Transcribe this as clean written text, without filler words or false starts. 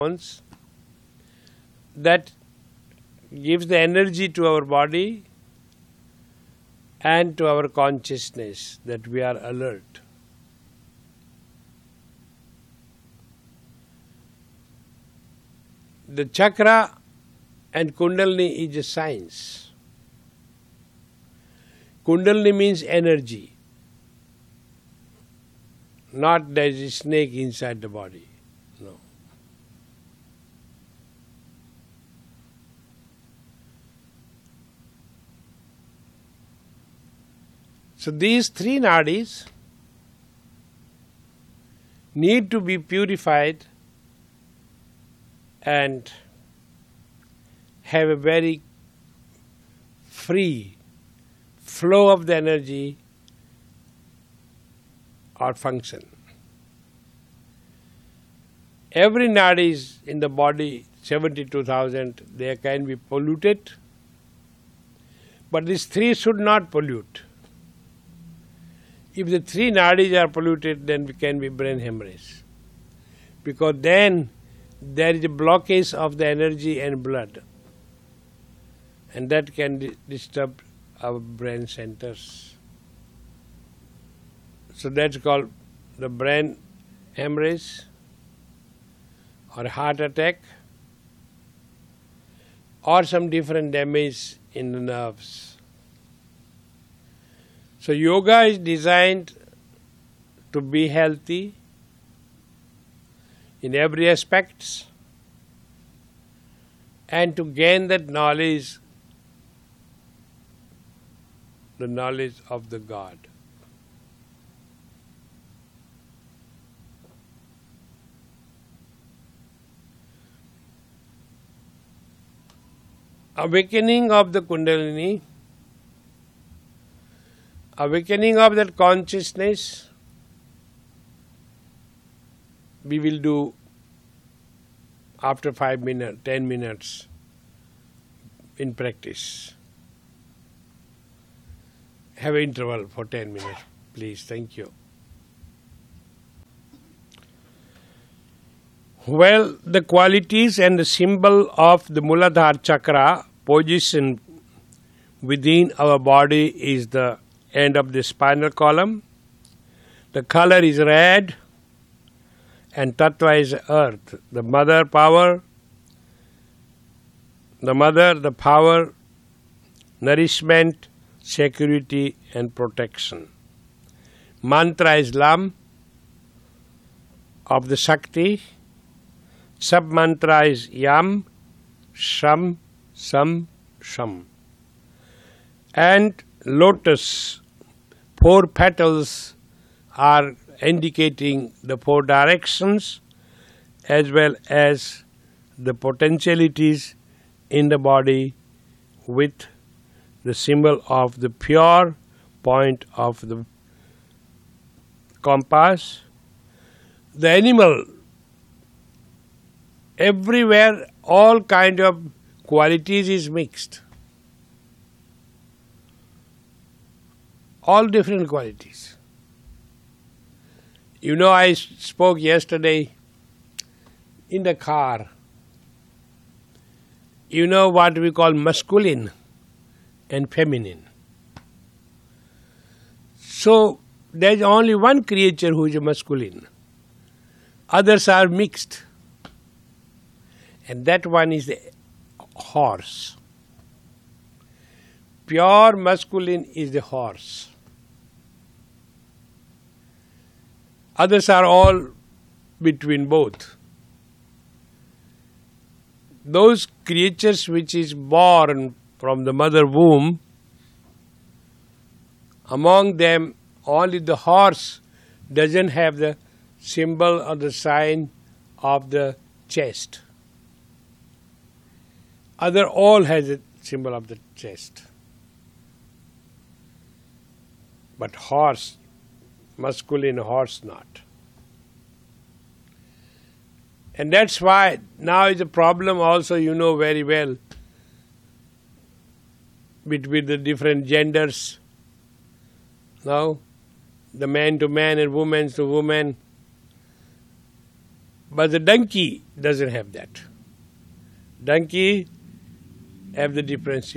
that gives the energy to our body and to our consciousness, that we are alert. The chakra and Kundalini is a science. Kundalini means energy, not there is a snake inside the body. No. So these three nadis need to be purified and have a very free flow of the energy or function. Every nadi is in the body, 72,000, they can be polluted, but these three should not pollute. If the three nadis are polluted, then we can be brain hemorrhage, because then there is a blockage of the energy and blood, and that can disturb our brain centers. So that's called the brain hemorrhage or heart attack or some different damage in the nerves. So yoga is designed to be healthy in every aspect and to gain that knowledge, the knowledge of the God. Awakening of the Kundalini, awakening of that consciousness, we will do after 5 minutes, 10 minutes in practice. Have an interval for 10 minutes, please. Thank you. Well, the qualities and the symbol of the Muladhara chakra position within our body is the end of the spinal column. The color is red and tattva is earth. The mother power, the power, nourishment, security and protection. Mantra is Lam of the Shakti. Sub-mantra is Yam, Sham, Sam, Sham. And lotus, 4 petals are indicating the 4 directions as well as the potentialities in the body with the symbol of the pure point of the compass. The animal, everywhere all kind of qualities is mixed. All different qualities. You know, I spoke yesterday in the car. You know what we call masculine and feminine. So there is only one creature who is a masculine. Others are mixed. And that one is the horse. Pure masculine is the horse. Others are all between both. Those creatures which is born from the mother womb, among them only the horse doesn't have the symbol or the sign of the chest. Other all has a symbol of the chest. But horse, masculine, horse not. And that's why now is a problem also, you know very well, between the different genders. Now, the man to man and woman to woman. But the donkey doesn't have that. Donkey have the difference.